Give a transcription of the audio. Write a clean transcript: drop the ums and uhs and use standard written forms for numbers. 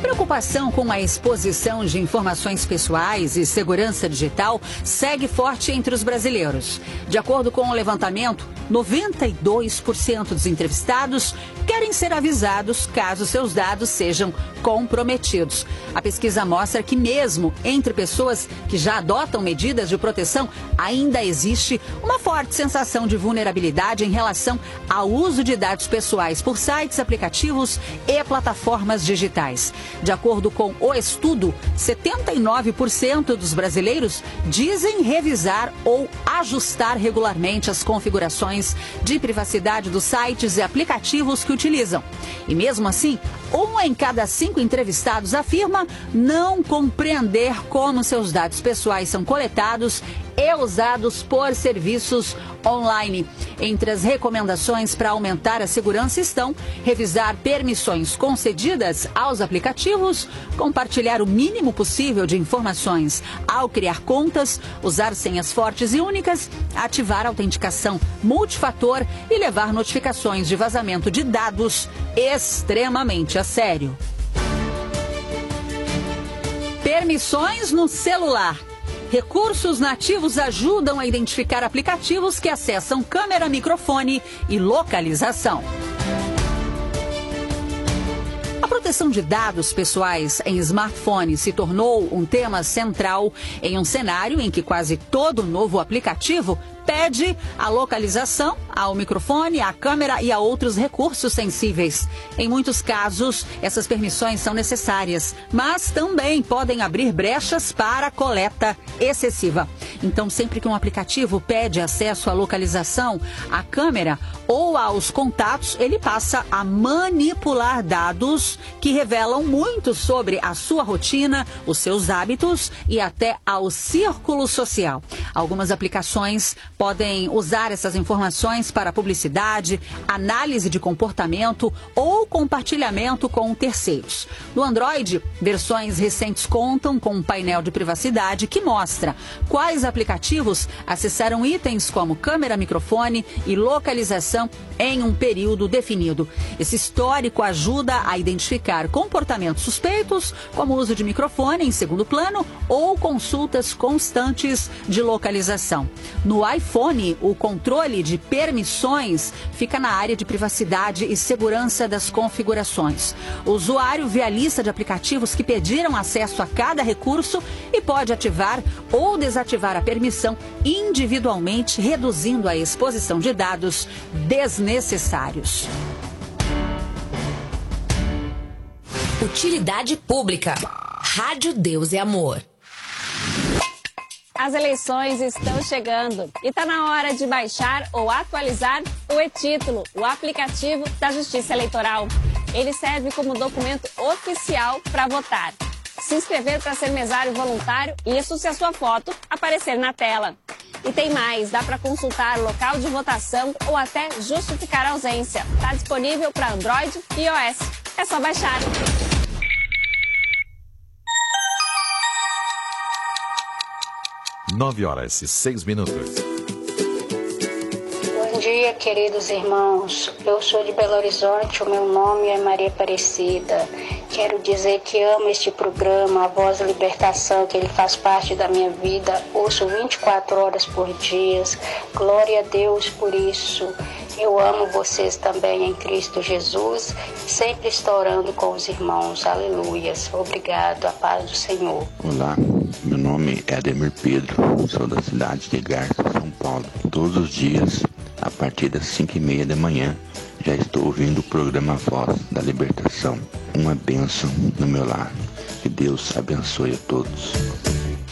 preocupação com a exposição de informações pessoais e segurança digital segue forte entre os brasileiros. De acordo com o levantamento, 92% dos entrevistados querem ser avisados caso seus dados sejam comprometidos. A pesquisa mostra que mesmo entre pessoas que já adotam medidas de proteção, ainda existe uma forte sensação de vulnerabilidade em relação ao uso de dados pessoais por sites, aplicativos e plataformas digitais. De acordo com o estudo, 79% dos brasileiros dizem revisar ou ajustar regularmente as configurações de privacidade dos sites e aplicativos que utilizam. E mesmo assim, 1 em cada 5 entrevistados afirma não compreender como seus dados pessoais são coletados e usados por serviços online. Entre as recomendações para aumentar a segurança estão revisar permissões concedidas aos aplicativos, compartilhar o mínimo possível de informações ao criar contas, usar senhas fortes e únicas, ativar a autenticação multifator e levar notificações de vazamento de dados extremamente a sério. Permissões no celular. Recursos nativos ajudam a identificar aplicativos que acessam câmera, microfone e localização. A proteção de dados pessoais em smartphones se tornou um tema central em um cenário em que quase todo novo aplicativo pede a localização ao microfone, à câmera e a outros recursos sensíveis. Em muitos casos, essas permissões são necessárias, mas também podem abrir brechas para coleta excessiva. Então, sempre que um aplicativo pede acesso à localização, à câmera ou aos contatos, ele passa a manipular dados que revelam muito sobre a sua rotina, os seus hábitos e até ao círculo social. Algumas aplicações podem usar essas informações para publicidade, análise de comportamento ou compartilhamento com terceiros. No Android, versões recentes contam com um painel de privacidade que mostra quais aplicativos acessaram itens como câmera, microfone e localização em um período definido. Esse histórico ajuda a identificar comportamentos suspeitos, como o uso de microfone em segundo plano ou consultas constantes de localização. No iPhone, o controle de permissões fica na área de privacidade e segurança das configurações. O usuário vê a lista de aplicativos que pediram acesso a cada recurso e pode ativar ou desativar a permissão individualmente, reduzindo a exposição de dados desnecessários. Utilidade pública. Rádio Deus e Amor. As eleições estão chegando e está na hora de baixar ou atualizar o e-Título, o aplicativo da Justiça Eleitoral. Ele serve como documento oficial para votar. Se inscrever para ser mesário voluntário, isso se a sua foto aparecer na tela. E tem mais, dá para consultar o local de votação ou até justificar a ausência. Está disponível para Android e iOS. É só baixar. Nove horas e 6 minutos. Bom dia, queridos irmãos. Eu sou de Belo Horizonte, o meu nome é Maria Aparecida. Quero dizer que amo este programa, A Voz da Libertação, que ele faz parte da minha vida. Ouço 24 horas por dia. Glória a Deus por isso. Eu amo vocês também em Cristo Jesus. Sempre estou orando com os irmãos. Aleluias. Obrigado. A paz do Senhor. Olá, meu nome é Ademir Pedro. Sou da cidade de Garça, São Paulo. Todos os dias, a partir das 5h30 da manhã, já estou ouvindo o programa Voz da Libertação. Uma bênção no meu lar. Que Deus abençoe a todos.